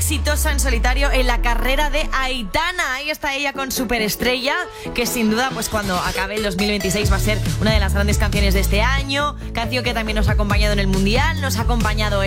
exitosa en solitario en la carrera de Aitana. Ahí está ella con Superestrella, que sin duda, pues cuando acabe el 2026 va a ser una de las grandes canciones de este año. Canción que también nos ha acompañado en el Mundial, nos ha acompañado